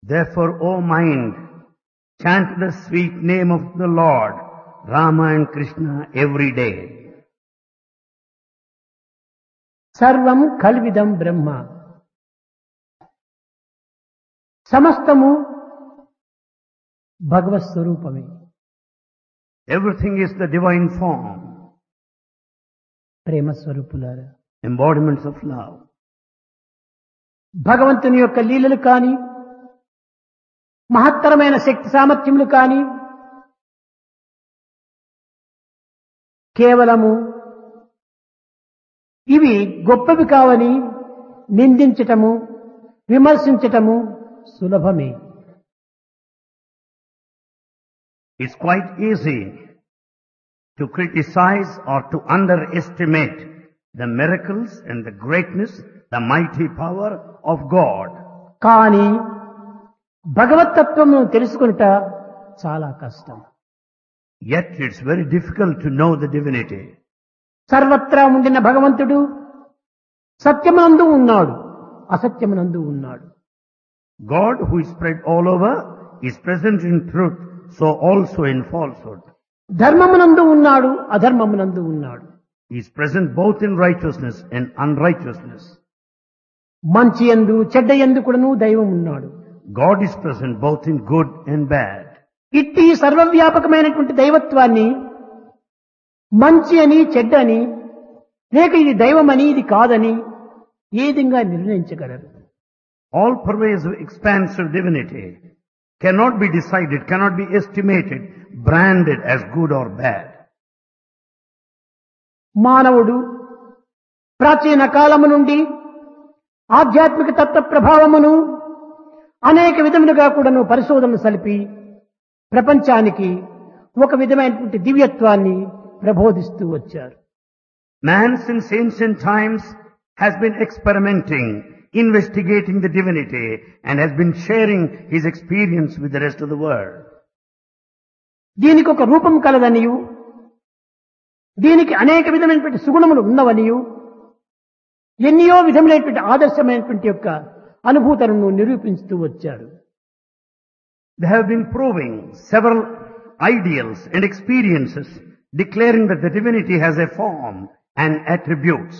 Therefore, O mind, chant the sweet name of the Lord, Rama and Krishna every day. సర్వం కల్విదం బ్రహ్మ. సమస్తము భగవత్ స్వరూపమే. Everything is the divine form, ప్రేమ స్వరూపులారా, embodiments of love. భగవంతుని యొక్క లీలలు కాని, మహత్తరమైన శక్తి సామర్థ్యములు కాని కేవలము ఇవి గొప్పవి కావని నిందించటము, విమర్శించటము సులభమే. It's quite easy to criticize or to underestimate the miracles and the greatness, the mighty power of God. కానీ భగవత్తత్వము తెలుసుకొనుట చాలా కష్టం. Yet it's very difficult to know the divinity. సర్వత్రా ఉండిన భగవంతుడు సత్యమునందు ఉన్నాడు, అసత్యమునందు ఉన్నాడు. God, who is spread all over, is present in truth, so also in falsehood. ధర్మమునందు ఉన్నాడు, అధర్మమునందు ఉన్నాడు. He is present both in righteousness and unrighteousness. మంచి యందు చెడ్డ యందు కూడాను దైవం ఉన్నాడు. God is present both in good and bad. ఇట్టి సర్వవ్యాపకమైనటువంటి దైవత్వాన్ని మంచి అని చెడ్డ అని లేక ఇది దైవమని ఇది కాదని ఏ విధంగా నిర్ణయించగలరు? All pervasive expansive divinity cannot be decided, cannot be estimated, branded as good or bad. మానవుడు ప్రాచీన కాలము నుండి ఆధ్యాత్మిక తత్వ ప్రభావమును అనేక విధములుగా కూడాను పరిశోధనలు సలిపి ప్రపంచానికి ఒక విధమైనటువంటి దివ్యత్వాన్ని ప్రబోధిస్తూ వచ్చారు. Man since ancient times has been experimenting, investigating the divinity and has been sharing his experience with the rest of the world. దీనికి ఒక రూపం కలదనియు, దీనికి అనేక విధమైనటువంటి సుగుణములు ఉన్నవనియు, ఎన్నో విధములైనటువంటి ఆదర్శమైనటువంటి యొక్క అనుభూతులను నిరూపిస్తూ వచ్చారు. They have been proving several ideals and experiences, declaring that the divinity has a form and attributes.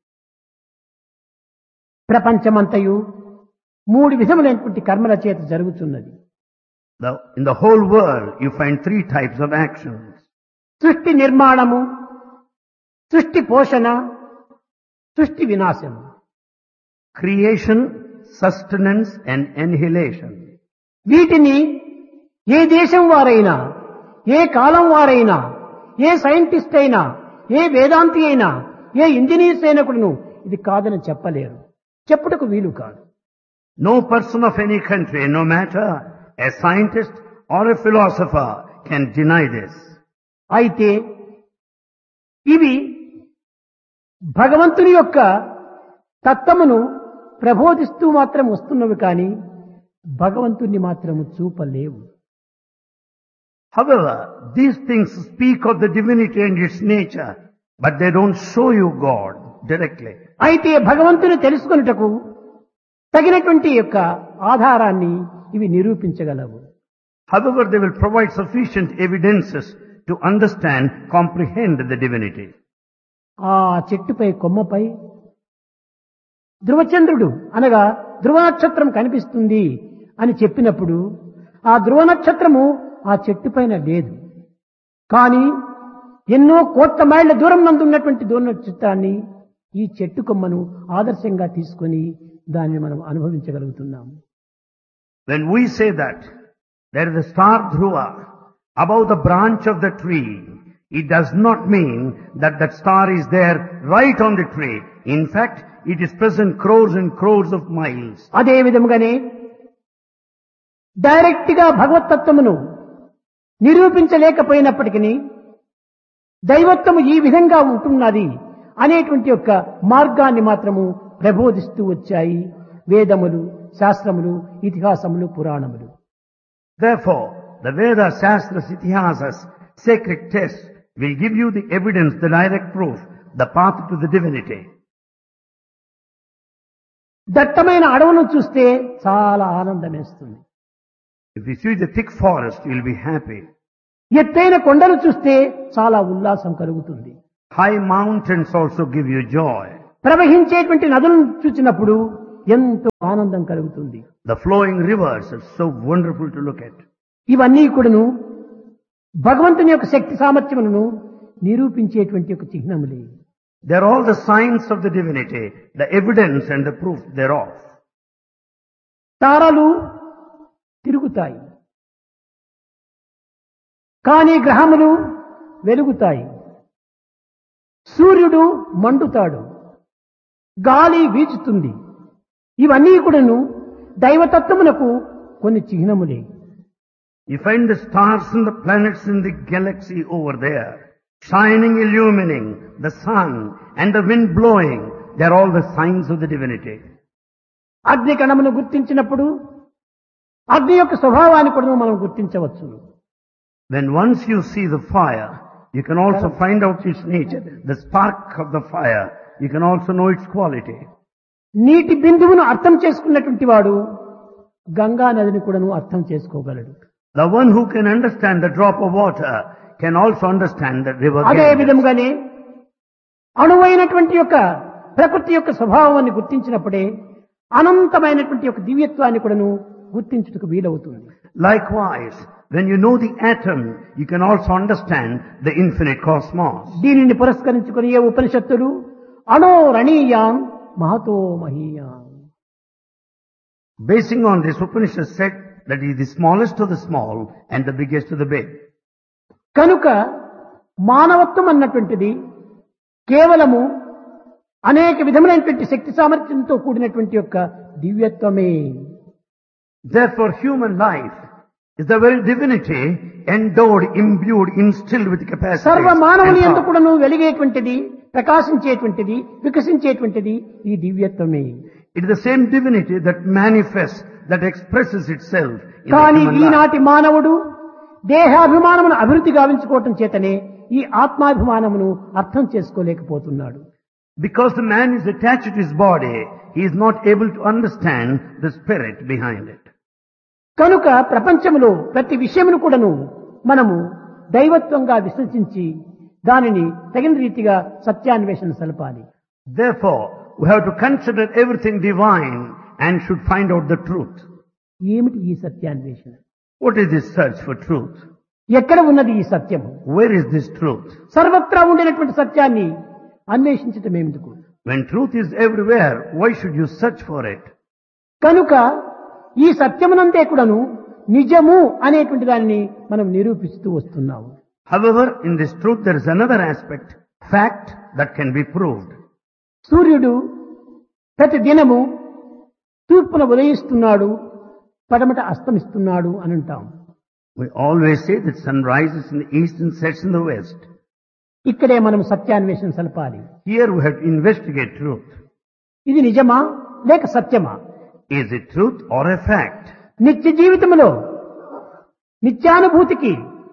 ప్రపంచమంతయు మూడు విధములైనటువంటి కర్మల చేత జరుగుతున్నది. In the whole world, you find three types of actions. సృష్టి నిర్మాణము, సృష్టి పోషణ, సృష్టి వినాశము. Creation, sustenance and annihilation. వీటిని ఏ దేశం వారైనా, ఏ కాలం వారైనా, ఏ సైంటిస్ట్ అయినా, ఏ వేదాంతి అయినా, ఏ ఇంజనీర్స్ అయినా కూడాను ఇది కాదని చెప్పలేరు, చెప్పుటకు వీలు కాదు. No person of any country, no matter a scientist or a philosopher, can deny this. అయితే ఇవి భగవంతుని యొక్క తత్వమును ప్రబోధిస్తూ మాత్రం వస్తున్నవి కానీ భగవంతుణ్ణి మాత్రము చూపలేవు. However, these things speak of the divinity and its nature, but they don't show you God directly. అయితే భగవంతుని తెలుసుకొనుటకు తగినటువంటి యొక్క ఆధారాన్ని ఇవి నిరూపించగలవు. However, they will provide sufficient evidences to understand, comprehend the divinity. ఆ చెట్టుపై కొమ్మపై ధ్రువచంద్రుడు అనగా ధ్రువ నక్షత్రం కనిపిస్తుంది అని చెప్పినప్పుడు ఆ ధ్రువ నక్షత్రము ఆ చెట్టు పైన లేదు, కానీ ఎన్నో కోట్ల మైళ్ళ దూరం నందు ఉన్నటువంటి ధ్రువ నక్షత్రాన్ని ఈ చెట్టు కొమ్మను ఆదర్శంగా తీసుకొని దాన్ని మనం అనుభవించగలుగుతున్నాము. When we say that there is a star Dhruva above the branch of the tree, it does not mean that that star is there right on the tree. In fact, it is present crores and crores of miles. అదే విధముగానే direct గా భగవత్తత్వమును నిరూపించలేకపోయినప్పటికీ దైవత్వము ఈ విధంగా ఉంటున్నది అనేటువంటి యొక్క మార్గాన్ని మాత్రము ప్రబోధిస్తూ వచ్చాయి వేదములు, శాస్త్రములు, ఇతిహాసములు, పురాణములు. Therefore, the Vedas, Shastras, Itihasas, sacred texts will give you the evidence, the direct proof, the path to the divinity. దట్టమైన అడవును చూస్తే చాలా ఆనందమేస్తుంది. If you see the thick forest, you will be happy. ఎత్తైన కొండలు చూస్తే చాలా ఉల్లాసం కలుగుతుంది. High mountains also give you joy. ప్రవహించేటువంటి నదులను చూసినప్పుడు ఎంతో ఆనందం కలుగుతుంది. The flowing rivers are so wonderful to look at. ఇవన్నీ కూడాను భగవంతుని యొక్క శక్తి సామర్థ్యములను నిరూపించేటువంటి ఒక చిహ్నములే. They are all the signs of the divinity, the evidence and the proof thereof. తారలు తిరుగుతాయి, కానీ గ్రహములు వెలుగుతాయి. సూర్యుడు మండుతాడు, గాలి వీచుతుంది. ఇవన్నీ కూడాను దైవతత్వమునకు కొన్ని చిహ్నములే. You find the stars and the planets in the galaxy over there, shining, illumining, the sun and the wind blowing. They are all the signs of the divinity. అగ్ని కణమును గుర్తించినప్పుడు అగ్ని యొక్క స్వభావాన్ని కూడా మనం గుర్తించవచ్చు. When once you see the fire, you can also find out its nature. The spark of the fire, you can also know its quality. నీటి బిందువును అర్థం చేసుకున్నటువంటి వాడు గంగా నదిని కూడాను అర్థం చేసుకోగలడు. The one who can understand the drop of water can also understand the river. అదే విధముగానే అణువైనటువంటి యొక్క ప్రకృతి యొక్క స్వభావాన్ని గుర్తించినప్పుడే అనంతమైనటువంటి యొక్క దివ్యత్వాన్ని కూడాను గుర్తించుటకు వీలవుతుంది. Likewise, when you know the atom, you can also understand the infinite cosmos. దీనిని పురస్కరించుకుని ఏ ఉపనిషత్తులు అణో రణీయాం Mahato మహీయాం. Basing on this, Upanishad said that he is the smallest of the small and the biggest of the big. కనుక మానవత్వం అన్నటువంటిది కేవలము అనేక విధములైనటువంటి శక్తి సామర్థ్యంతో కూడినటువంటి యొక్క దివ్యత్వమే. Therefore, human life is the very divinity endowed, imbued, instilled with capacity. సర్వ మానవుని యందు కూడాను వెలిగేటువంటిది, ప్రకాశించేటువంటిది, వికసించేటువంటిది ఈ దివ్యత్వమే. It is the same divinity that manifests, that expresses itself in కానీ the human life. ఈనాటి మానవుడు దేహాభిమానమును అభివృద్ధి గావించుకోవటం చేతనే ఈ ఆత్మాభిమానమును అర్థం చేసుకోలేకపోతున్నాడు. Because the man is attached to his body, he is not able to understand the spirit behind it. కనుక ప్రపంచంలో ప్రతి విషయమును కూడాను మనము దైవత్వంగా విశ్వసించి దానిని తగిన రీతిగా సత్యాన్వేషణ సలపాలి. Therefore, we have to consider everything divine and should find out the truth. ఏమిటి ఈ సత్యాన్వేషణ? What is this search for truth? ఎక్కడ ఉన్నది ఈ సత్యము? Where is this truth? సర్వత్రా ఉండినటువంటి సత్యాన్ని అన్వేషించటం ఏమిటికు? When truth is everywhere, why should you search for it? కనుక ఈ సత్యమునందే కూడాను నిజము అనేటువంటి దానిని మనం నిరూపిస్తూ వస్తున్నాము. However, in this truth there is another aspect, fact that can be proved. సూర్యుడు ప్రతి దినము తూర్పున ఉదయిస్తున్నాడు, పడమట అస్తమిస్తున్నాడు అని అంటాం. We always say that sun rises in the east and sets in the west. ఇక్కడే మనం సత్యాన్వేషణ సలపాలి. Here we have to investigate truth. ఇది నిజమా లేక సత్యమా? Is it truth or a fact? నిత్య జీవితంలో నిత్యానుభూతికి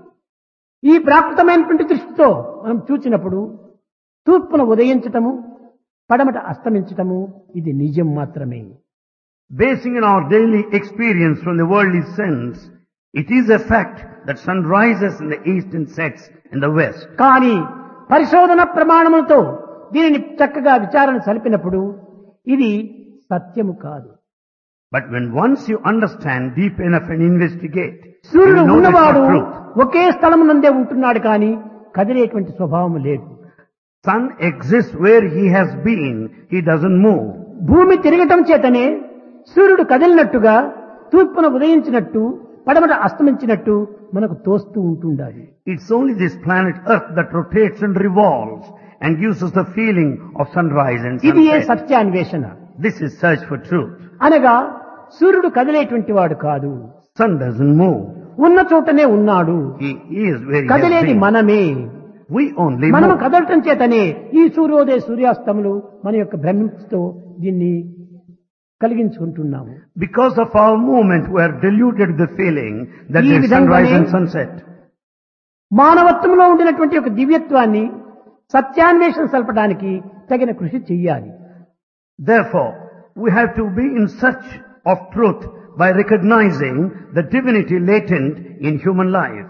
ఈ ప్రాకృతమైనటువంటి దృష్టితో మనం చూచినప్పుడు తూర్పున ఉదయించటము, పడమట అస్తమించటము ఇది నిజం మాత్రమే. Basing on our daily experience from the worldly sense, it is a fact that sun rises in the east and sets in the west. కానీ పరిశోధన ప్రమాణములతో దీనిని చక్కగా విచారణ సలిపినప్పుడు ఇది సత్యము కాదు. But when once you understand deep enough and investigate, you సూర్యుడు will know that's ఉన్నవాడు not truth. ఒకే స్థలమునందే ఉంటున్నాడు కానీ కదిలేటువంటి స్వభావం లేదు. Sun exists where he has been, he doesn't move. భూమి తిరగటం చేతనే సూర్యుడు కదిలినట్టుగా తూర్పున ఉదయించినట్టు పడమట అస్తమించినట్టు మనకు తోస్తూ ఉంటుండాలి. It's only this planet Earth that rotates and revolves and gives us the feeling of sunrise and ఇది ఏ sunset. సత్యాన్వేషణ. This is search for truth. అనగా సూర్యుడు కదిలేటువంటి వాడు కాదు, Sun doesn't move. ఉన్న చోటనే ఉన్నాడు. He is where he has కదిలేది been. మనమే. We only మనము move. కదలటం చేతనే ఈ సూర్యోదయ సూర్యాస్తములు మన యొక్క భ్రమితో దీన్ని కలిగించుకుంటున్నాము. Because of our movement, we are deluded with the feeling that ఈ there is sunrise విధంగానే and sunset. మానవత్వంలో ఉండినటువంటి ఒక దివ్యత్వాన్ని సత్యాన్వేషణ సలపడానికి తగిన కృషి చెయ్యాలి. Therefore, we have to be in search of truth by recognizing the divinity latent in human life.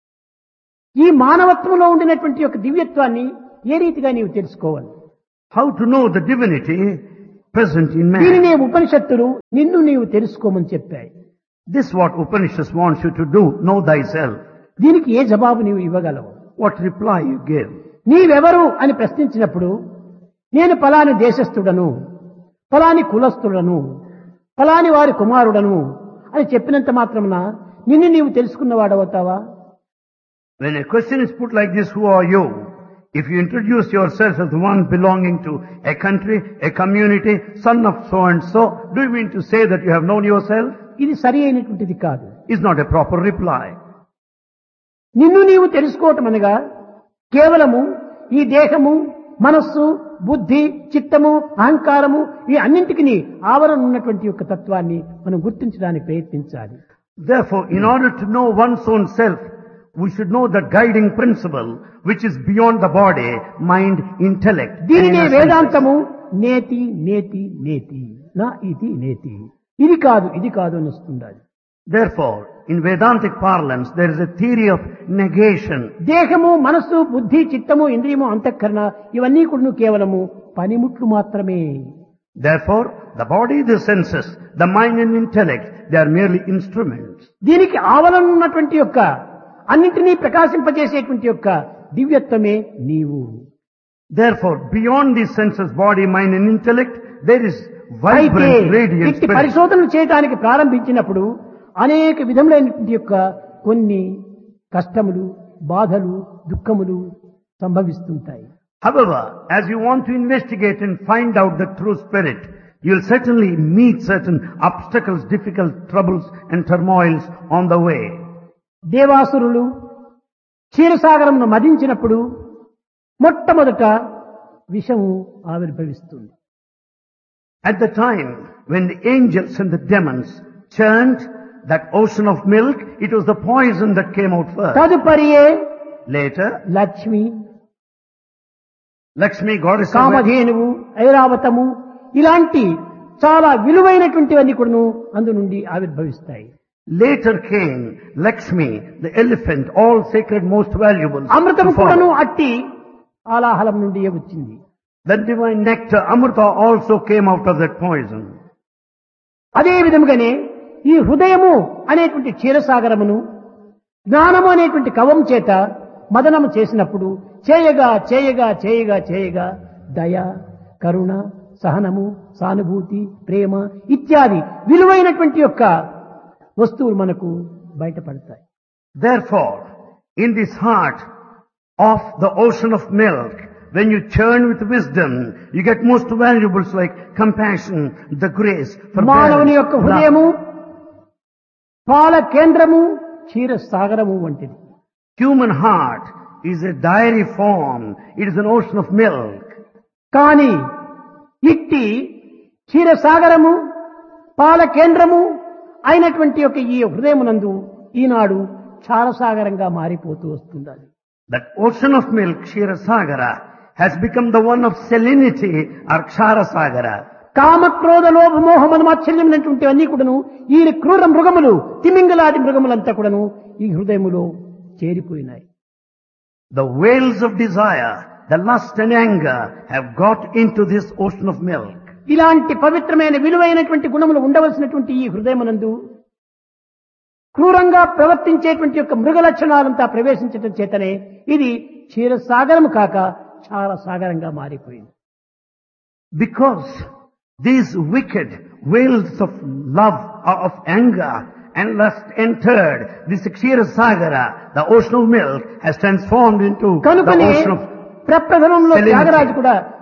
ఈ మానవత్వంలో ఉండినటువంటి యొక్క దివ్యత్వాన్ని ఏ రీతిగా నీవు తెలుసుకోవాలి? How to know the divinity present in దీనినే man? ఉపనిషత్తులు నిన్ను నీవు తెలుసుకోమని చెప్పాయి. This is what Upanishads wants you to do, know thyself. దీనికి ఏ జవాబు నీవు ఇవ్వగలవు? What reply you give? నీవెవరు అని ప్రశ్నించినప్పుడు నేను ఫలాని దేశస్థుడను, ఫలాని కులస్థుడను, ఫలాని వారి కుమారుడను అని చెప్పినంత మాత్రమున నిన్ను నీవు తెలుసుకున్నవాడవుతావా? When a question is put like this, who are you? If you introduce yourself as the one belonging to a country, a community, son of so and so, do you mean to say that you have known yourself? ఇది సరి అయినటువంటిది కాదు. Is not a proper reply. నిన్ను నీవు తెలుసుకోవటం అనగా కేవలము ఈ దేహము, మనస్సు, బుద్ధి, చిత్తము, అహంకారము ఈ అన్నింటికి ఆవరణ ఉన్నటువంటి యొక్క తత్వాన్ని మనం గుర్తించడానికి ప్రయత్నించాలి. Therefore, in order to know one's own self, we should know the guiding principle which is beyond the body, mind, intellect. దీనినే వేదాంతము నేతి నేతి నేతి నా ఇది నేతి, ఇది కాదు ఇది కాదు అని వస్తుండాలి. Therefore, in Vedantic parlance, there is a theory of negation. దేహము, మనస్సు, బుద్ధి, చిత్తము, ఇంద్రియము, అంతఃకరణ ఇవన్నీ కూడా కేవలము పనిముట్లు మాత్రమే. Therefore, the body, the senses, the mind and intellect, they are merely instruments. దీనికి ఆవరణ ఉన్నటువంటి యొక్క అన్నింటినీ ప్రకాశింపజేసేటువంటి యొక్క దివ్యత్వమే నీవు. Therefore, beyond these senses, body, mind and intellect, there is అయితే vibrant, radiant ఇట్టి spirit. పరిశోధనలు చేయడానికి ప్రారంభించినప్పుడు అనేక విధములైనటువంటి యొక్క కొన్ని కష్టములు, బాధలు, దుఃఖములు సంభవిస్తుంటాయి. However, as you want to investigate and find out the true spirit, you'll certainly meet certain obstacles, difficult troubles and turmoils on the way. దేవాసురులు క్షీరసాగరంను మదించినప్పుడు మొట్టమొదట విషము ఆవిర్భవిస్తుంది. At the time when the angels and the demons churned that ocean of milk, it was the poison that came out first. తదుపరియే Later, Lakshmi, Lakshmi, goddess of కామధేనువు, ఐరావతము ఇలాంటి చాలా విలువైనటువంటివన్నీ కూడాను అందు నుండి ఆవిర్భవిస్తాయి. Later came Lakshmi, the elephant, all sacred, most valuable. అమృతము కూడాను అట్టి ఆలాహలం నుండి వచ్చింది. That divine nectar, Amrita, also came out of that poison. అదే విధముగానే ఈ హృదయము అనేటువంటి క్షీరసాగరమును జ్ఞానము అనేటువంటి కవం చేత మదనము చేసినప్పుడు చేయగా చేయగా చేయగా చేయగా దయ, కరుణ, సహనము, సానుభూతి, ప్రేమ ఇత్యాది విలువైనటువంటి యొక్క వస్తువులు మనకు బయటపడతాయి. Therefore, in this heart of the ocean of milk, when you churn with wisdom, you get most valuables like compassion, the grace, మానవుని యొక్క forbearance, హృదయము love. పాల కేంద్రము, క్షీరసాగరము వంటిది. Human heart is a dairy form. It is an ocean of milk. కానీ ఇట్టి క్షీరసాగరము, పాల కేంద్రము అయినటువంటి యొక్క ఈ హృదయమునందు ఈనాడు క్షారసాగరంగా మారిపోతూ వస్తుండాలి. That ocean of milk, Ksheerasagara, has become the one of salinity or Ksharasagara. కామక్రోధ లోభ మోహ మదమాత్సర్యం అన్నీ కూడాను ఈ క్రూర మృగములు, తిమింగలాది మృగములంతా కూడాను ఈ హృదయములో చేరిపోయినాయి. The whales of desire, the lust and anger have got into this ocean of milk. ఇలాంటి పవిత్రమైన విలువైనటువంటి గుణములు ఉండవలసినటువంటి ఈ హృదయమునందు క్రూరంగా ప్రవర్తించేటువంటి యొక్క మృగ లక్షణాలంతా ప్రవేశించడం చేతనే ఇది క్షీరసాగరము కాక క్షారసాగరంగా మారిపోయింది. Because these wicked whales of love, of anger and lust entered this Ksheerasagara, the ocean of milk has transformed into the కనుకనే ocean of ప్రప్రథమంలో salinity. త్యాగరాజు కూడా